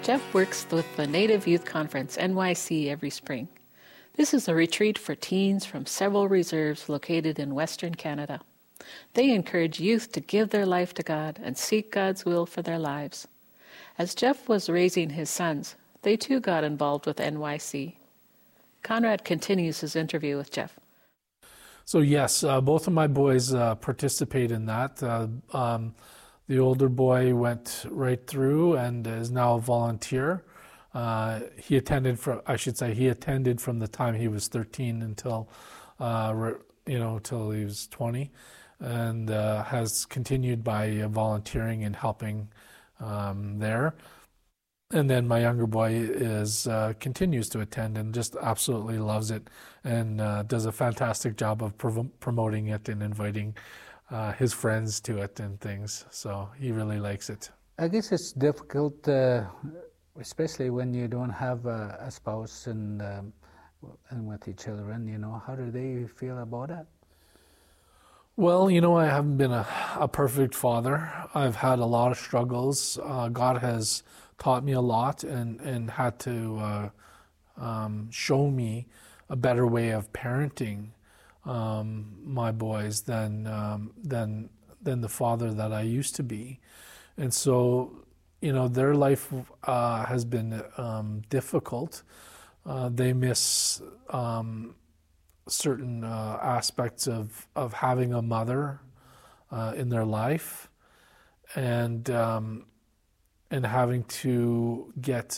Jeff works with the Native Youth Conference, NYC, every spring. This is a retreat for teens from several reserves located in Western Canada. They encourage youth to give their life to God and seek God's will for their lives. As Jeff was raising his sons, they too got involved with NYC. Conrad continues his interview with Jeff. So yes, both of my boys participate in that. The older boy went right through and is now a volunteer. He attended from the time he was 13 until till he was 20, and has continued by volunteering and helping there. And then my younger boy continues to attend and just absolutely loves it, and does a fantastic job of promoting it and inviting his friends to it and things. So he really likes it. I guess it's difficult, especially when you don't have a spouse and with your children. How do they feel about that? Well, I haven't been a perfect father. I've had a lot of struggles. God has taught me a lot and had to show me a better way of parenting my boys than the father that I used to be. And so, their life has been difficult. They miss certain aspects of having a mother in their life, and having to get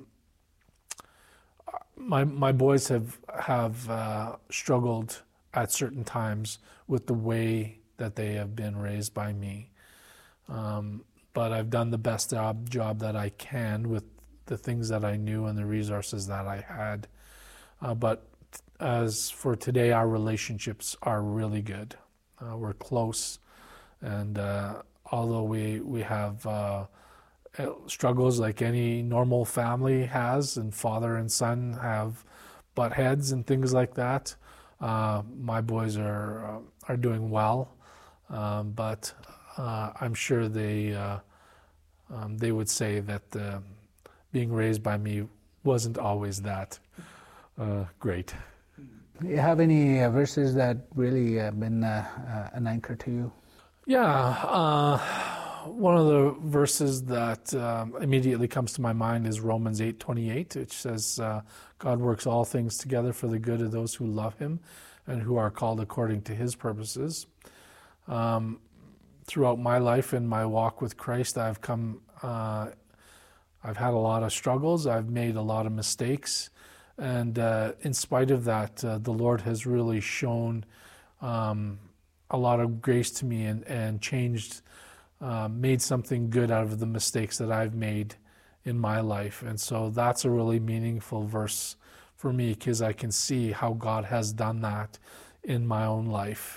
my boys have struggled at certain times with the way that they have been raised by me, but I've done the best job that I can with the things that I knew and the resources that I had. But as for today, our relationships are really good. We're close, and although we have struggles like any normal family has, and father and son have butt heads and things like that, my boys are doing well, but I'm sure they would say that being raised by me wasn't always that great. Do you have any verses that really have been an anchor to you? Yeah, one of the verses that immediately comes to my mind is Romans 8:28, which says, God works all things together for the good of those who love him and who are called according to his purposes. Throughout my life and my walk with Christ, I've had a lot of struggles. I've made a lot of mistakes. And in spite of that, the Lord has really shown a lot of grace to me and changed, made something good out of the mistakes that I've made in my life. And so that's a really meaningful verse for me, because I can see how God has done that in my own life.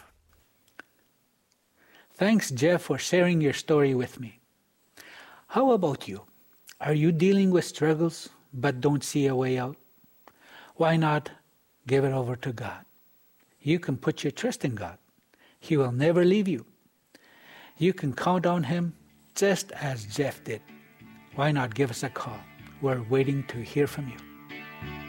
Thanks, Jeff, for sharing your story with me. How about you? Are you dealing with struggles but don't see a way out? Why not give it over to God? You can put your trust in God. He will never leave you. You can count on him just as Jeff did. Why not give us a call? We're waiting to hear from you.